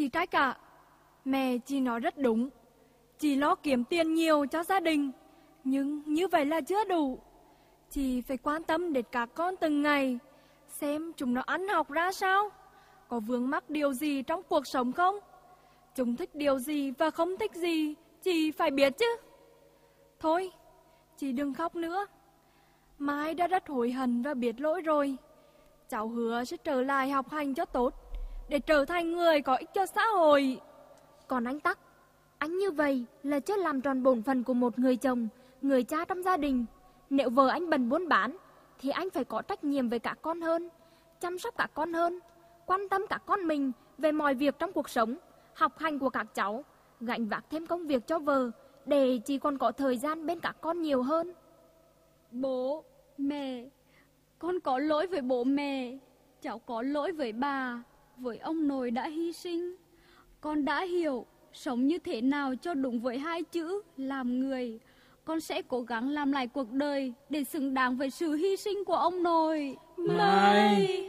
Chị trách ạ. Mẹ chị nói rất đúng. Chị lo kiếm tiền nhiều cho gia đình, nhưng như vậy là chưa đủ. Chị phải quan tâm đến các con từng ngày, xem chúng nó ăn học ra sao, có vướng mắc điều gì trong cuộc sống không, chúng thích điều gì và không thích gì, chị phải biết chứ. Thôi, chị đừng khóc nữa. Mai đã rất hối hận và biết lỗi rồi. Cháu hứa sẽ trở lại học hành cho tốt, để trở thành người có ích cho xã hội. Còn anh Tắc, anh như vậy là chưa làm tròn bổn phận của một người chồng, người cha trong gia đình. Nếu vợ anh bận buôn bán, thì anh phải có trách nhiệm với các con hơn, chăm sóc các con hơn, quan tâm các con mình về mọi việc trong cuộc sống, học hành của các cháu, gánh vác thêm công việc cho vợ, để chị còn có thời gian bên các con nhiều hơn. Bố, mẹ, con có lỗi với bố mẹ, cháu có lỗi với bà, với ông nội đã hy sinh. Con đã hiểu sống như thế nào cho đúng với hai chữ làm người. Con sẽ cố gắng làm lại cuộc đời để xứng đáng với sự hy sinh của ông nội. Mai,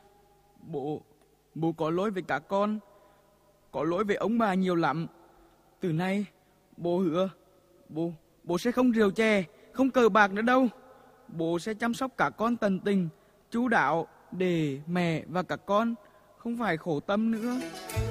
bố có lỗi với các con, có lỗi với ông bà nhiều lắm. Từ nay bố hứa bố sẽ không rượu chè, không cờ bạc nữa đâu. Bố sẽ chăm sóc các con tận tình, chu đáo, để mẹ và các con không phải khổ tâm nữa.